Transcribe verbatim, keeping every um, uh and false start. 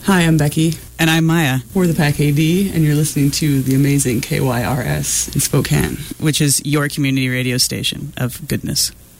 Hi, I'm Becky. And I'm Maya. We're the Pack A D, and you're listening to the amazing K Y R S in Spokane, which is your community radio station of goodness.